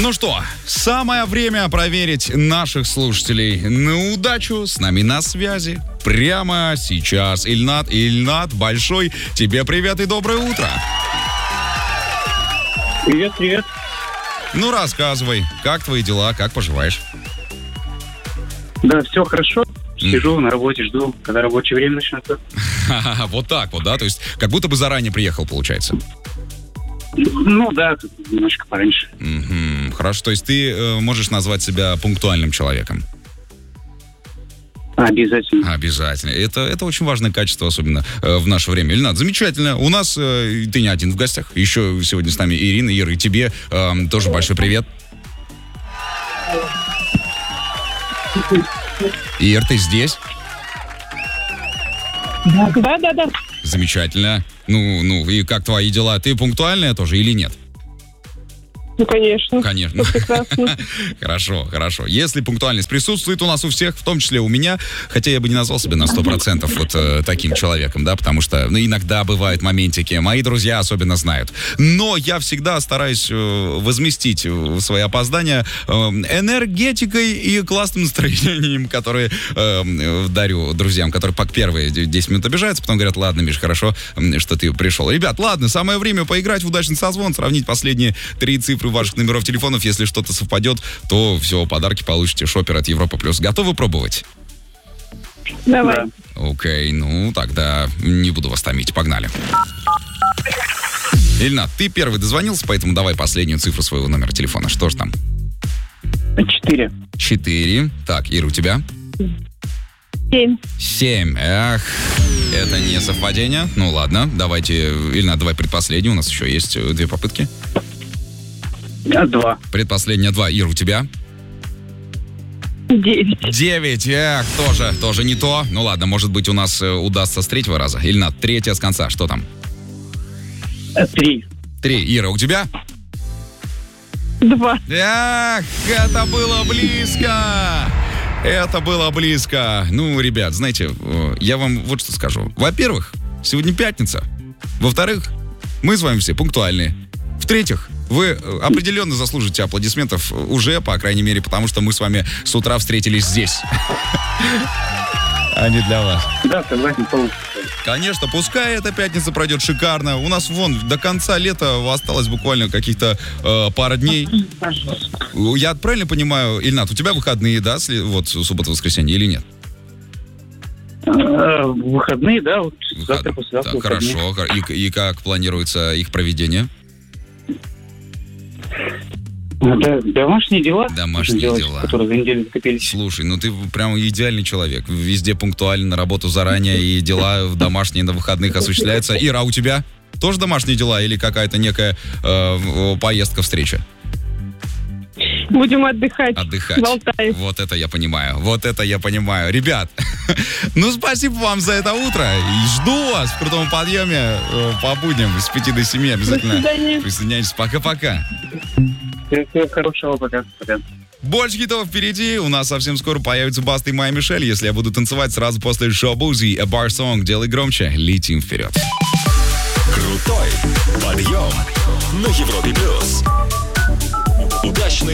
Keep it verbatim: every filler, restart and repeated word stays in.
Ну что, самое время проверить наших слушателей на удачу. С нами на связи прямо сейчас Ильнат. Ильнат, большой тебе привет и доброе утро. Привет, привет. Ну, рассказывай, как твои дела, как поживаешь? Да, все хорошо. Сижу на работе, жду, когда рабочее время начнется. Вот так вот, да? То есть, как будто бы заранее приехал, получается. Ну да, тут немножко пораньше. Мгм, хорошо, то есть ты э, можешь назвать себя пунктуальным человеком? Обязательно. Обязательно. Это, это очень важное качество, особенно э, в наше время. Ильнат, замечательно. У нас э, ты не один в гостях. Еще сегодня с нами Ирина. Ира, и тебе э, тоже большой привет. Ир, ты здесь? Да, да, да. Замечательно. Ну, ну, и как твои дела? Ты пунктуальная тоже или нет? Ну, конечно. Конечно. Прекрасно. Хорошо, хорошо. Если пунктуальность присутствует у нас у всех, в том числе у меня, хотя я бы не назвал себя на сто процентов вот э, таким человеком, да, потому что ну, иногда бывают моментики, мои друзья особенно знают. Но я всегда стараюсь э, возместить э, свои опоздания э, энергетикой и классным настроением, которые э, дарю друзьям, которые по первые десять минут обижаются, потом говорят, ладно, Миш, хорошо, что ты пришел. Ребят, ладно, самое время поиграть в удачный созвон, сравнить последние три цифры ваших номеров телефонов. Если что-то совпадет, то все, подарки получите. Шопер от Европа Плюс. Готовы пробовать? Давай. Да. Окей, ну тогда не буду вас томить. Погнали. Ильнат, ты первый дозвонился, поэтому давай последнюю цифру своего номера телефона. Что же там? Четыре. Четыре. Так, Ира, у тебя? Семь. Семь. Эх, это не совпадение. Ну ладно, давайте, Ильнат, давай предпоследнюю. У нас еще есть две попытки. Два. Предпоследняя два. Ира, у тебя? Девять. Девять. Эх, тоже, тоже не то. Ну ладно, может быть, у нас э, удастся с третьего раза. Ильнат, третья с конца. Что там? Три. Три. Ира, у тебя? Два. Эх, это было близко. Это было близко. Ну, ребят, знаете, э, я вам вот что скажу. Во-первых, сегодня пятница. Во-вторых, мы с вами все пунктуальные. В-третьих, вы определенно заслужите аплодисментов уже, по крайней мере, потому что мы с вами с утра встретились здесь. А не для вас. Да, согласен полностью. Конечно, пускай эта пятница пройдет шикарно. У нас вон до конца лета осталось буквально каких-то э, пара дней. Я правильно понимаю, Ильнат, у тебя выходные, да, сли- вот суббота-воскресенье или нет? Э, Выходные, да, вот завтра, Выход- послезавтра. Так, выходные. хорошо. Хор- И, и как планируется их проведение? Это домашние дела. Домашние Делать, дела. которые за неделю накопились. Слушай, ну ты прям идеальный человек. Везде пунктуально, на работу заранее, и дела в домашние на выходных осуществляются. Ира, а у тебя тоже домашние дела или какая-то некая э, поездка, встреча? Будем отдыхать. Отдыхать. Болтаем. Вот это я понимаю. Вот это я понимаю. Ребят, ну спасибо вам за это утро. И жду вас в крутом подъеме э, по будням с пяти до семи. До Обязательно свидания. присоединяйтесь. Пока-пока. Всего хорошего, пока. Пока. Больше хитов впереди. У нас совсем скоро появится Баста и Майя Мишель. Если я буду танцевать сразу после шоу Бузи, A Bar Song. Делай громче. Летим вперед. Крутой подъем на Европе плюс. Удачный